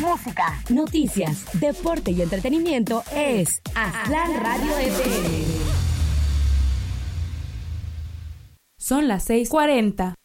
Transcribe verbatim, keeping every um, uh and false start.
música, noticias, deporte y entretenimiento es Aztlán Radio F M. Son las seis cuarenta.